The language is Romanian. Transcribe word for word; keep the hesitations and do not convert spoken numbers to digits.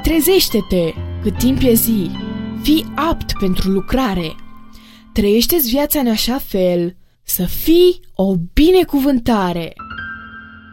trezește-te, cât timp e zi, fii apt pentru lucrare. Trăiește-ți viața în așa fel să fii o binecuvântare.